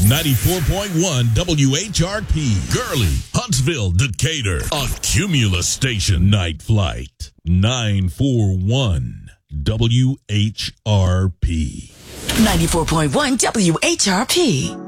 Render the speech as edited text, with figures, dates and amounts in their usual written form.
94.1 WHRP, Gurley, Huntsville, Decatur, a Cumulus station. Night Flight, 941 WHRP. 94.1 WHRP.